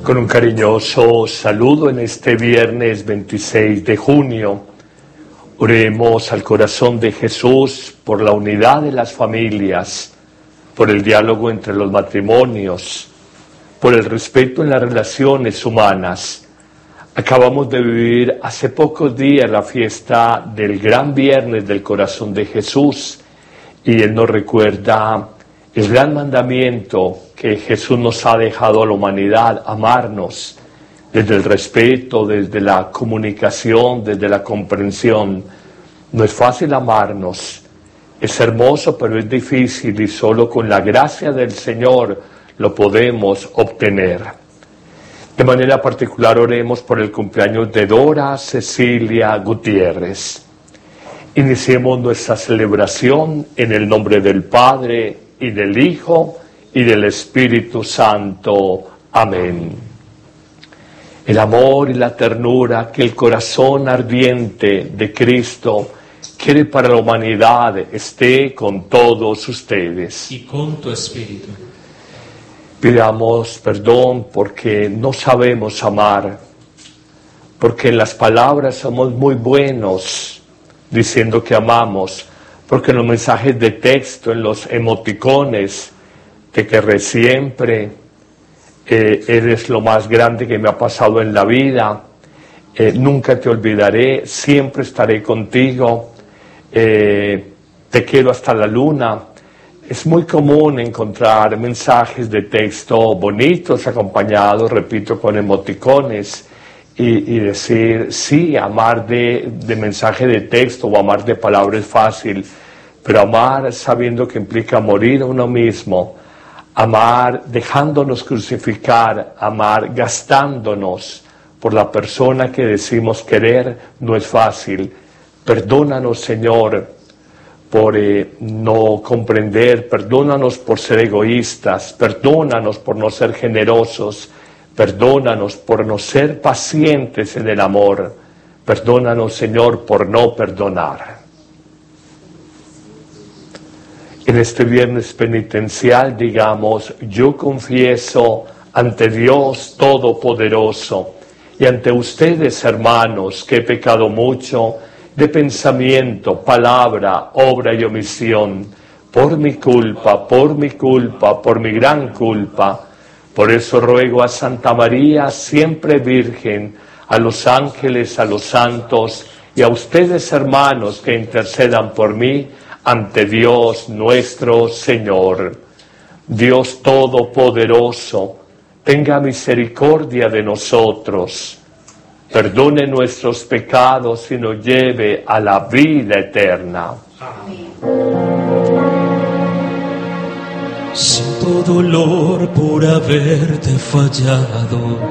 Con un cariñoso saludo en este viernes 26 de junio, oremos al corazón de Jesús por la unidad de las familias, por el diálogo entre los matrimonios, por el respeto en las relaciones humanas. Acabamos de vivir hace pocos días la fiesta del Gran Viernes del Corazón de Jesús y Él nos recuerda el gran mandamiento que Jesús nos ha dejado a la humanidad, amarnos desde el respeto, desde la comunicación, desde la comprensión. No es fácil amarnos, es hermoso, pero es difícil y solo con la gracia del Señor lo podemos obtener. De manera particular oremos por el cumpleaños de Dora Cecilia Gutiérrez. Iniciemos nuestra celebración en el nombre del Padre, y del Hijo, y del Espíritu Santo. Amén. El amor y la ternura que el corazón ardiente de Cristo quiere para la humanidad esté con todos ustedes. Y con tu espíritu. Pidamos perdón porque no sabemos amar, porque en las palabras somos muy buenos diciendo que amamos, porque en los mensajes de texto, en los emoticones, te querré siempre, eres lo más grande que me ha pasado en la vida, nunca te olvidaré, siempre estaré contigo, te quiero hasta la luna. Es muy común encontrar mensajes de texto bonitos, acompañados, repito, con emoticones, y decir, sí, amar de mensaje de texto o amar de palabra es fácil, pero amar sabiendo que implica morir a uno mismo, amar dejándonos crucificar, amar gastándonos por la persona que decimos querer, no es fácil. Perdónanos, Señor, por no comprender, perdónanos por ser egoístas, perdónanos por no ser generosos, perdónanos por no ser pacientes en el amor, perdónanos, Señor, por no perdonar. En este viernes penitencial digamos, yo confieso ante Dios Todopoderoso y ante ustedes, hermanos, que he pecado mucho de pensamiento, palabra, obra y omisión, por mi culpa, por mi gran culpa. Por eso ruego a Santa María, siempre Virgen, a los ángeles, a los santos y a ustedes, hermanos, que intercedan por mí ante Dios nuestro Señor. Dios Todopoderoso, tenga misericordia de nosotros, perdone nuestros pecados y nos lleve a la vida eterna. Amén. Siento dolor por haberte fallado.